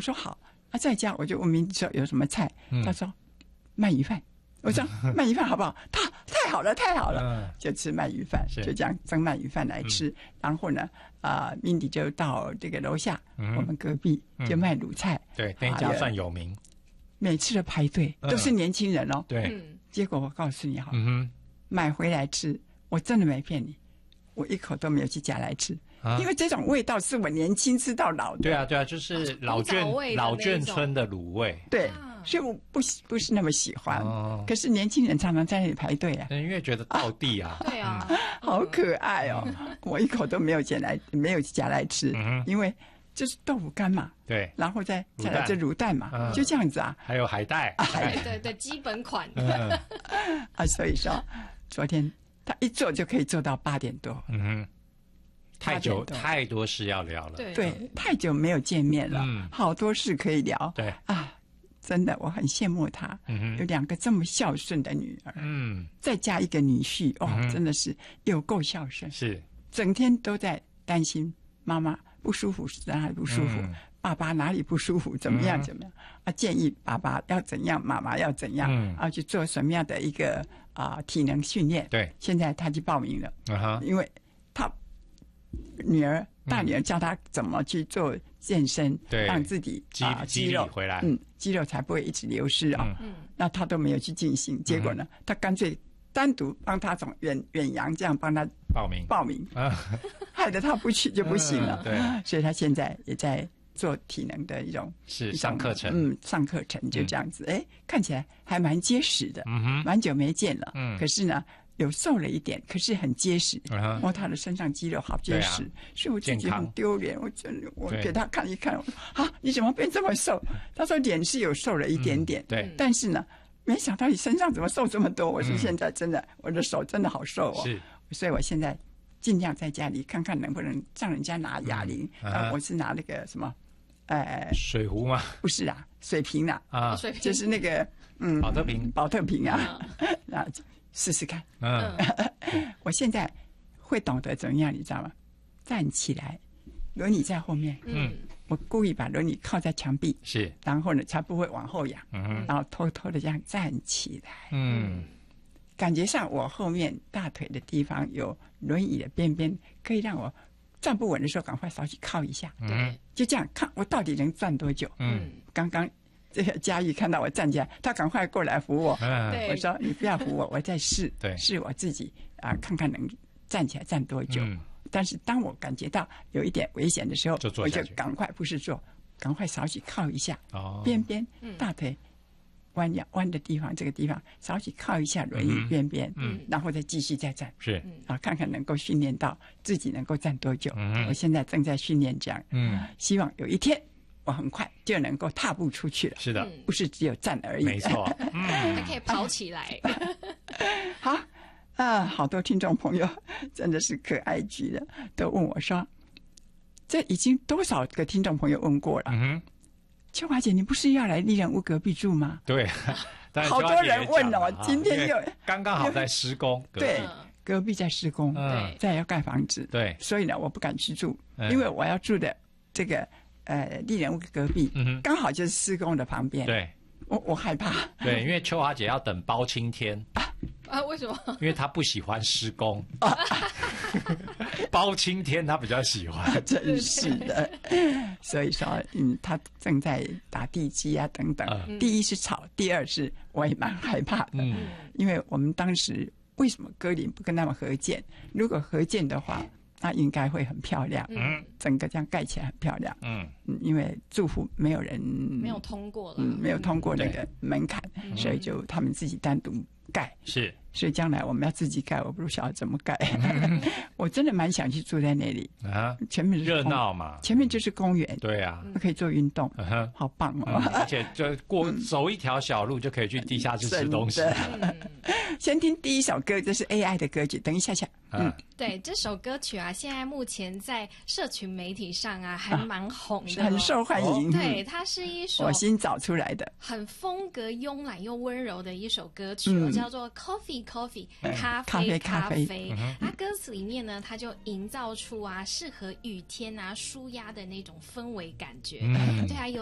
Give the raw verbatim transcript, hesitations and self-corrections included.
说好啊，在家我就问明说有什么菜，他说鳗鱼饭。我说鳗鱼饭好不好？他太好了，太好了，嗯、就吃鳗鱼饭，就这样蒸鳗鱼饭来吃。嗯、然后呢，啊、呃，明迪就到这个楼下，嗯、我们隔壁就卖卤菜， 嗯、对，那家算有名。 每次的排队都是年轻人哦。 嗯、对， 结果我告诉你哈， 嗯、 买回来吃，我真的没骗你，我一口都没有去夹来吃。啊、因为这种味道是我年轻吃到老的。 对啊，对啊，就是老眷老眷村的卤味。 对，所以我不不是那么喜欢。哦、可是年轻人常常在那里排队啊， 因为觉得道地啊。 对啊， 好可爱哦！我一口都没有夹来，没有夹来吃，嗯、因为就是豆腐干嘛。 对， 然后再再来这卤蛋嘛， 嗯、 就这样子啊。 还有海带。 啊、对对对，基本款。 嗯、 啊，所以说昨天他一做就可以做到八点多。 嗯哼。太久太多事要聊了， 对，对，太久没有见面了，嗯、好多事可以聊。 对啊，真的我很羡慕他，嗯、有两个这么孝顺的女儿， 嗯， 再加一个女婿，哦， 嗯、 真的是有够孝顺， 是整天都在担心妈妈不舒服是哪里不舒服，嗯、爸爸哪里不舒服，怎么样怎么样、嗯、啊？建议爸爸要怎样，妈妈要怎样，嗯、啊，去做什么样的一个啊体能训练？ 对， 现在他去报名了， 啊、 因为他。女儿大女儿教他怎么去做健身， 对、嗯， 让自己肌啊肌肉回来， 嗯，肌肉才不会一直流失啊、哦。嗯，那他都没有去进行，结果呢，嗯、他干脆单独帮他从远远洋这样帮他报名报名，啊、害得他不去就不行了。 嗯、对， 所以他现在也在做体能的一种是上课程， 嗯，上课程就这样子，哎、嗯，看起来还蛮结实的， 嗯哼， 蛮久没见了， 嗯， 可是呢。有瘦了一点，可是很结实。 Uh-huh. 摸他的身上肌肉好结实，啊、所以我自己很丢脸。我真的，我给他看一看，我说啊，你怎么变这么瘦？他说脸是有瘦了一点点， 嗯、对， 但是呢，没想到你身上怎么瘦这么多？我说现在真的，嗯、我的手真的好瘦哦。 是， 所以我现在尽量在家里看看能不能让人家拿哑铃。嗯啊、我是拿那个什么，呃， 水壶吗？ 不是啊，水瓶啊， 啊， 水瓶就是那个嗯， 保特瓶， 保特瓶啊，啊。试试看，嗯，我现在会懂得怎么样，你知道吗？站起来，轮椅在后面，嗯，我故意把轮椅靠在墙壁， 是， 然后呢，才不会往后仰， 嗯， 然后偷偷的这样站起来， 嗯， 感觉上我后面大腿的地方有轮椅的边边，可以让我站不稳的时候赶快稍微靠一下， 嗯， 就这样看我到底能站多久， 嗯， 刚刚。这个嘉玉看到我站起来，他赶快过来扶我。 嗯、 我说：“你不要扶我，我在试， 对， 试我自己啊，看看能站起来站多久。嗯”但是当我感觉到有一点危险的时候， 就我就赶快不是坐，赶快稍许靠一下， 哦、 边边大腿弯腰弯的地方，这个地方稍许靠一下轮椅边边，嗯，然后再继续再站， 是啊，看看能够训练到自己能够站多久。 嗯、 我现在正在训练这样， 嗯， 希望有一天。我很快就能够踏步出去了， 是的， 不是只有站而已， 没错， 嗯，还可以跑起来。 好啊，好多听众朋友真的是可爱极了，都问我说，这已经多少个听众朋友问过了？ 嗯哼， 秋华姐，你不是要来丽人屋隔壁住吗？ 对， 好多人问了，今天又刚刚好在施工， 对，隔壁在施工， 嗯， 再要盖房子， 对， 所以呢，我不敢去住，因为我要住的这个。呃，丽人屋隔壁， 嗯、 刚好就是施工的旁边。 对， 我我害怕。 对，因为秋华姐要等包青天啊啊？为什么？ 因为她不喜欢施工。啊、包青天她比较喜欢， 啊、真是的。所以说，嗯，她正在打地基啊，等等。嗯、第一是吵，第二是我也蛮害怕的， 嗯， 因为我们当时为什么歌林不跟他们合建？如果合建的话。那应该会很漂亮，嗯，整个这样盖起来很漂亮， 嗯， 因为住户没有人没有通过了， 嗯，没有通过那个门槛，嗯、所以就他们自己单独盖， 是， 所以将来我们要自己盖，我不晓得怎么盖，嗯、我真的蛮想去住在那里啊， 前面是热闹嘛， 前面就是公园， 对啊， 可以做运动， 嗯、 好棒哦， 嗯、而且就过、嗯、走一条小路就可以去地下室吃东西。 先听第一首歌，这是 A I 的歌曲，等一下下， 嗯，对，这首歌曲啊，现在目前在社群媒体上啊，还蛮红的、哦啊，很受欢迎。 哦、对，它是一首我新找出来的， 很风格慵懒又温柔的一首歌曲、哦，嗯、叫做 Coffee Coffee 咖啡咖啡。咖啡它歌词里面呢，它就营造出啊适合雨天啊舒压的那种氛围感觉。 嗯、 对啊，有。